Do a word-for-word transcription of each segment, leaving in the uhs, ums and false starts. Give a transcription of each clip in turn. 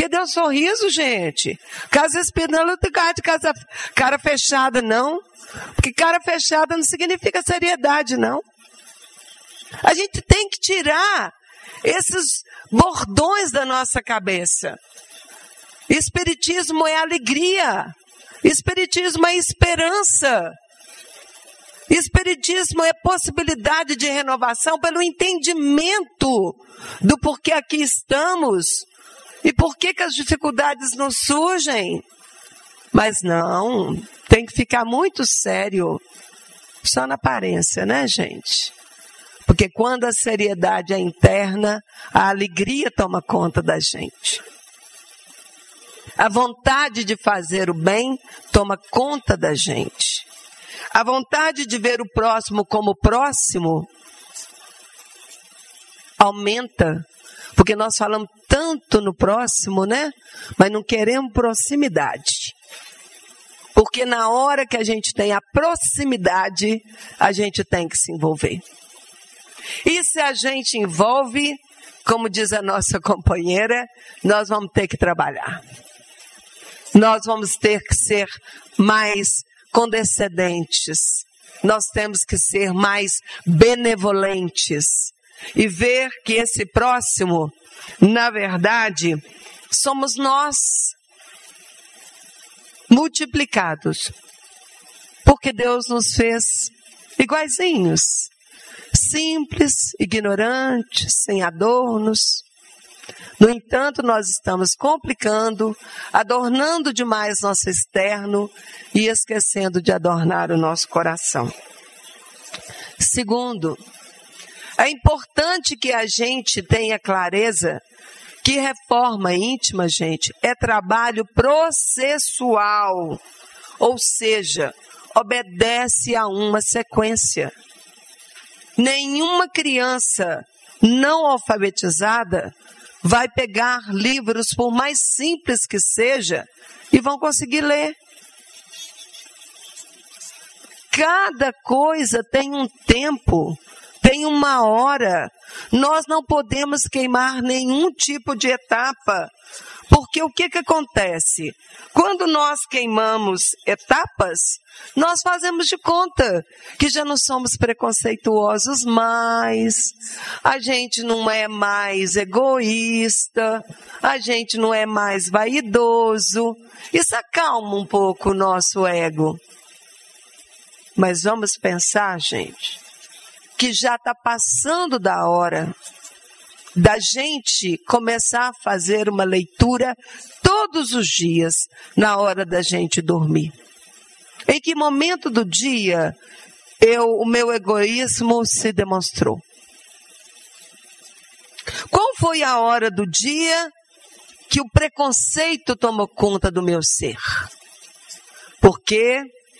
Porque deu um sorriso, gente. Casa espírita não é lugar de casa, cara fechada, não. Porque cara fechada não significa seriedade, não. A gente tem que tirar esses bordões da nossa cabeça. Espiritismo é alegria. Espiritismo é esperança. Espiritismo é possibilidade de renovação pelo entendimento do porquê aqui estamos e por que as dificuldades nos surgem. Mas não, tem que ficar muito sério, só na aparência, né, gente? Porque quando a seriedade é interna, a alegria toma conta da gente. A vontade de fazer o bem toma conta da gente. A vontade de ver o próximo como próximo aumenta, porque nós falamos tanto no próximo, né? Mas não queremos proximidade. Porque na hora que a gente tem a proximidade, a gente tem que se envolver. E se a gente envolve, como diz a nossa companheira, nós vamos ter que trabalhar. Nós vamos ter que ser mais condescendentes. Nós temos que ser mais benevolentes. E ver que esse próximo, na verdade, somos nós multiplicados. Porque Deus nos fez iguaizinhos. Simples, ignorantes, sem adornos. No entanto, nós estamos complicando, adornando demais nosso externo e esquecendo de adornar o nosso coração. Segundo, é importante que a gente tenha clareza que reforma íntima, gente, é trabalho processual, ou seja, obedece a uma sequência. Nenhuma criança não alfabetizada vai pegar livros, por mais simples que seja, e vão conseguir ler. Cada coisa tem um tempo, tem uma hora. Nós não podemos queimar nenhum tipo de etapa. Porque o que que acontece? Quando nós queimamos etapas, nós fazemos de conta que já não somos preconceituosos mais, a gente não é mais egoísta, a gente não é mais vaidoso. Isso acalma um pouco o nosso ego. Mas vamos pensar, gente, que já está passando da hora da gente começar a fazer uma leitura todos os dias, na hora da gente dormir. Em que momento do dia eu, o meu egoísmo se demonstrou? Qual foi a hora do dia que o preconceito tomou conta do meu ser? Porque,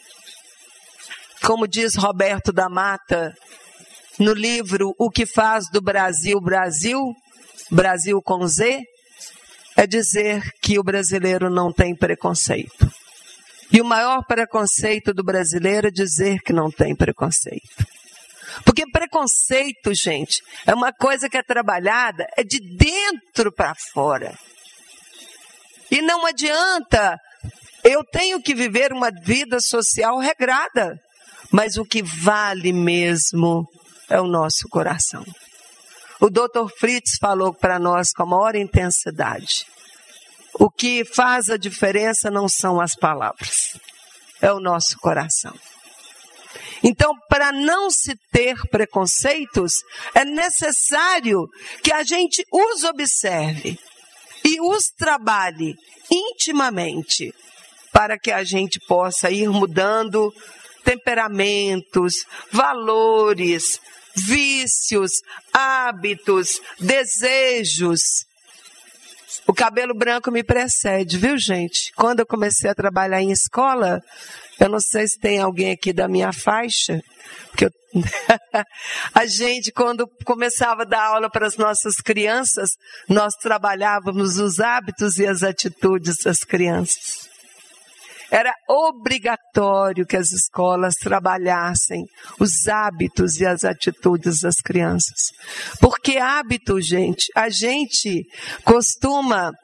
como diz Roberto da Mata, no livro O que faz do Brasil, Brasil, Brasil com Z, é dizer que o brasileiro não tem preconceito. E o maior preconceito do brasileiro é dizer que não tem preconceito. Porque preconceito, gente, é uma coisa que é trabalhada, é de dentro para fora. E não adianta, eu tenho que viver uma vida social regrada, mas o que vale mesmo é o nosso coração. O doutor Fritz falou para nós com a maior intensidade. O que faz a diferença não são as palavras, é o nosso coração. Então, para não se ter preconceitos, é necessário que a gente os observe e os trabalhe intimamente para que a gente possa ir mudando temperamentos, valores, vícios, hábitos, desejos. O cabelo branco me precede, viu, gente? Quando eu comecei a trabalhar em escola, eu não sei se tem alguém aqui da minha faixa, porque eu... a gente, quando começava a dar aula para as nossas crianças, nós trabalhávamos os hábitos e as atitudes das crianças. Era obrigatório que as escolas trabalhassem os hábitos e as atitudes das crianças. Porque hábito, gente, a gente costuma